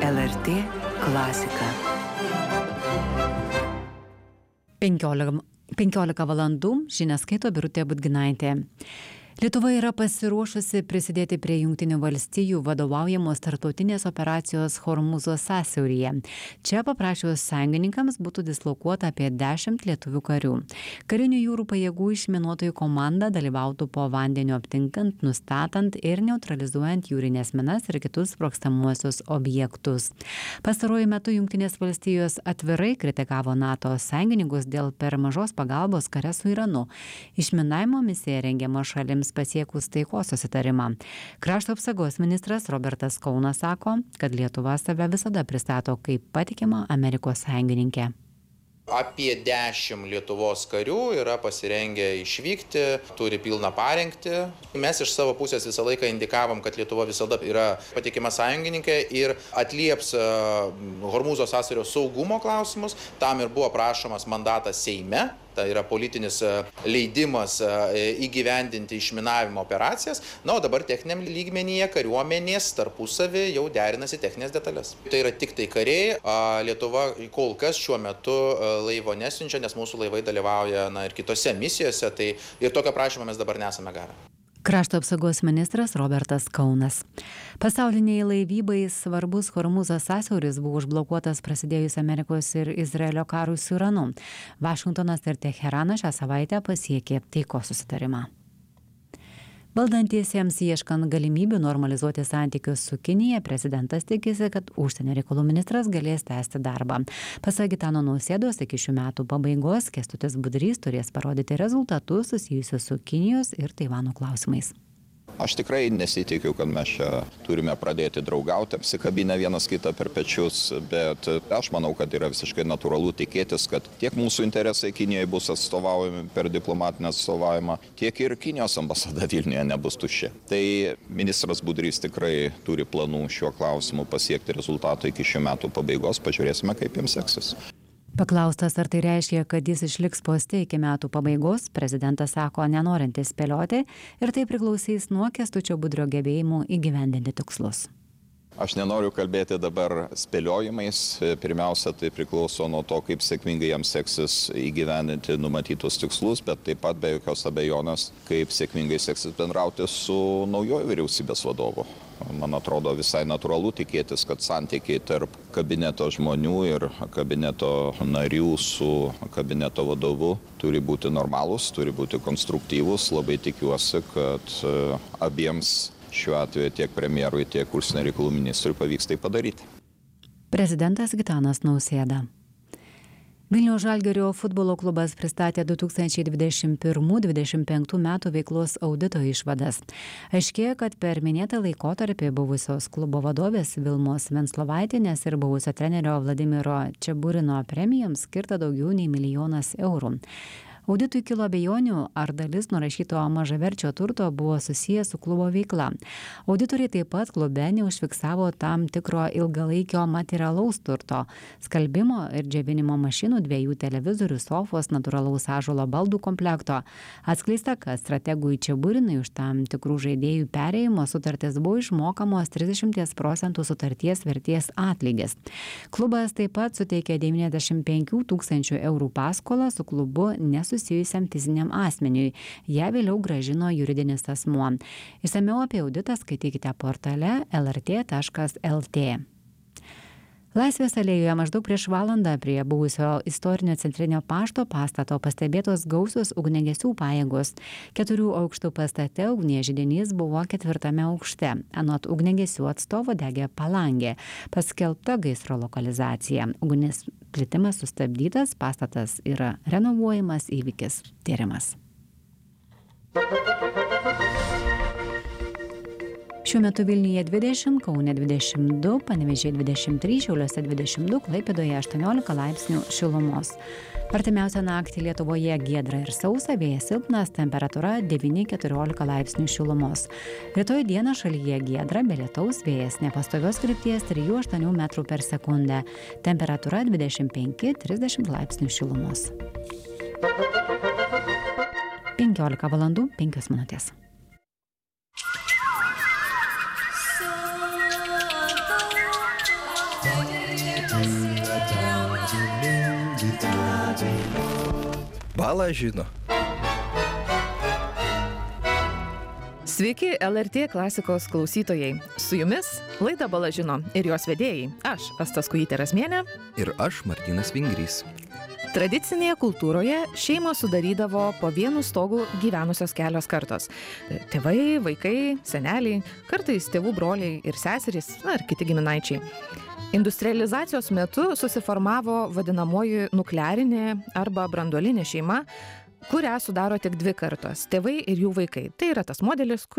LRT klasika. 15 valandų žinias skaito Birutė Budginaitė. Lietuva yra pasiruošusi prisidėti prie Jungtinių valstijų vadovaujamos tarptautinės operacijos Hormūzo sąsiauryje. Čia paprašius sąjungininkams būtų dislokuota apie 10 lietuvių karių. Karinių jūrų pajėgų išminuotojų komanda dalyvautų po vandeniu aptinkant, nustatant ir neutralizuojant jūrinės minas ir kitus sprogstamuosius objektus. Pastaruoju metu Jungtinės valstijos atvirai kritikavo NATO sąjungininkus dėl per mažos pagalbos kare su Iranu. Išminavimo misija rengiama šalims pasiekus taikos susitarimą. Krašto apsaugos ministras Robertas Kaunas sako, kad Lietuva save visada pristato kaip patikimą Amerikos sąjungininkę. Apie 10 Lietuvos karių yra pasirengę išvykti, turi pilną parengtį. Mes iš savo pusės visą laiką indikavom, kad Lietuva visada yra patikima sąjungininkė ir atlieps Hormūzo sąsiaurio saugumo klausimus. Tam ir buvo prašomas mandatas Seime. Tai yra politinis leidimas įgyvendinti išminavimo operacijas. Na, o dabar techniniam lygmenyje kariuomenės tarpusavį jau derinasi techninės detalės. Tai yra tik tai kariai. Lietuva kol kas šiuo metu laivo nesiunčia, nes mūsų laivai dalyvauja ir kitose misijose. Tai ir tokio prašymo mes dabar nesame gavę. Krašto apsaugos ministras Robertas Kaunas. Pasauliniai laivybai svarbus Hormūzo sąsiauris buvo užblokuotas prasidėjus Amerikos ir Izraelio karui su Iranu. Vašingtonas ir Teheranas šią savaitę pasiekė taikos susitarimą. Valdantiesiems ieškant galimybių normalizuoti santykius su Kinija, prezidentas tikisi, kad užsienio reikalų ministras galės tęsti darbą. Pasak Gitano Nausėdos, iki šių metų pabaigos Kęstutis Budrys turės parodyti rezultatus susijusius su Kinijos ir Taivano klausimais. Aš tikrai nesitikiu, kad mes čia turime pradėti draugauti, apsikabinę vienas kitą per pečius, bet aš manau, kad yra visiškai natūralu tikėtis, kad tiek mūsų interesai Kinijai bus atstovaujami per diplomatinę atstovavimą, tiek ir Kinijos ambasada Vilniuje nebus tuščia. Tai ministras Budrys tikrai turi planų šiuo klausimu pasiekti rezultatų iki šių metų pabaigos, pažiūrėsime, kaip jiems seksis. Paklaustas, ar tai reiškia, kad jis išliks poste iki metų pabaigos, prezidentas sako, nenorintis spėlioti ir tai priklausys nuo Kęstučio Budrio gebėjimų įgyvendinti tikslus. Aš nenoriu kalbėti dabar spėliojimais. Pirmiausia, tai priklauso nuo to, kaip sėkmingai jam seksis įgyvendinti numatytus tikslus, bet taip pat be jokios abejonės, kaip sėkmingai seksis bendrauti su naujoju vyriausybės vadovu. Man atrodo visai natūralu tikėtis, kad santykiai tarp kabineto žmonių ir kabineto narių su kabineto vadovu turi būti normalūs, turi būti konstruktyvūs. Labai tikiuosi, kad abiems šiuo atveju tiek premjerui, tiek užsienio reikalų ministrui pavyks tai padaryti. Prezidentas Gitanas Nausėda. Vilniaus Žalgirio futbolo klubas pristatė 2021-2025 metų veiklos audito išvadas. Aiškėja, kad per minėtą laikotarpį buvusios klubo vadovės Vilmos Venclovaitienės ir buvusio trenerio Vladimiro Čeburino premijoms skirta daugiau nei 1 milijonas eurų. Auditui kilo abejonių, ar dalis nurašyto mažaverčio turto buvo susijęs su klubo veikla. Auditoriai taip pat klube neužfiksavo tam tikro ilgalaikio materialaus turto – skalbimo ir džiovinimo mašinų, 2 televizorių, sofos, natūralaus ąžuolo baldų komplekto. Atskleista, kad strategui Čeburinui už tam tikrų žaidėjų perėjimo sutartis buvo išmokamos 30% sutarties vertės atlygis. Klubas taip pat suteikė 95 000 eurų paskolą su klubu nesusijusiam fiziniam asmeniui. Ją vėliau grąžino juridinis asmuo. Išsamiau apie auditą skaitykite portale lrt.lt. Laisvės alėjoje maždaug prieš valandą prie buvusio istorinio centrinio pašto pastato pastebėtos gausios ugniagesių pajėgos. 4 aukštų pastate ugnies židinys buvo 4 aukšte. Anot ugniagesių atstovo degė palangė. Paskelbta gaisro lokalizacija. Ugnis plitimas sustabdytas, pastatas yra renovuojamas, įvykis tyrimas. Šiuo metu Vilniuje 20, Kaune 22, Panevėžyje 23, Šiauliuose 22, Klaipėdoje 18 laipsnių šilumos. Artimiausią naktį Lietuvoje giedra ir sausa, vėjas silpnas, temperatūra 9–14 laipsnių šilumos. Rytoj dieną šalyje giedra, be lietaus, vėjas nepastovios krypties 3–8 metrų per sekundę. Temperatūra 25–30 laipsnių šilumos. 15 valandų 5 minutės. Bala žino. Sveiki, LRT klasikos klausytojai. Su jumis laida Bala žino ir jos vedėjai. Aš, Asta Skujytė Razmienė. Ir aš, Martynas Vingrys. Tradicinėje kultūroje šeimos sudarydavo po vienu stogu gyvenusios kelios kartos. Tėvai, vaikai, seneliai, kartais tėvų broliai ir seserys, ar kiti giminaičiai. Industrializacijos metu susiformavo vadinamoji nuklearinė arba branduolinė šeima, kurią sudaro tik dvi kartos – tėvai ir jų vaikai. Tai yra tas modelis,